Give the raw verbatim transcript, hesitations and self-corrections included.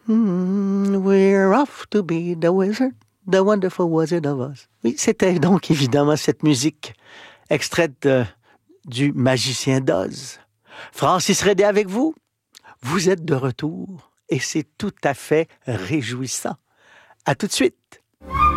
Mm, we're off to be the wizard, the wonderful Wizard of Oz. Oui, c'était donc évidemment cette musique extraite euh, du Magicien d'Oz. Francis Redé avec vous. Vous êtes de retour et c'est tout à fait réjouissant. À tout de suite.